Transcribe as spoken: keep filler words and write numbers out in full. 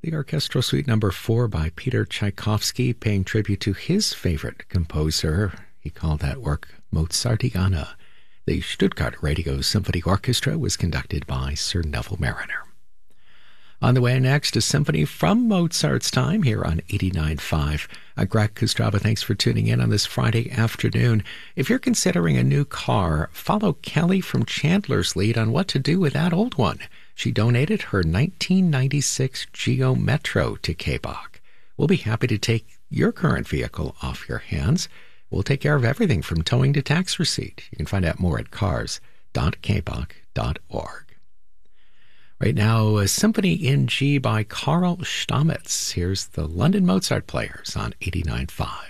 the orchestral suite number four by Peter Tchaikovsky, paying tribute to his favorite composer. He called that work Mozartiana. The Stuttgart Radio Symphony Orchestra was conducted by Sir Neville Mariner. On the way next, a symphony from Mozart's time here on eighty-nine point five. I'm Greg Kostrava. Thanks for tuning in on this Friday afternoon. If you're considering a new car, follow Kelly from Chandler's lead on what to do with that old one. She donated her nineteen ninety-six Geo Metro to K B O C. We'll be happy to take your current vehicle off your hands. We'll take care of everything from towing to tax receipt. You can find out more at cars dot k b o c dot org. Right now, a Symphony in G by Carl Stamitz. Here's the London Mozart Players on eighty-nine point five.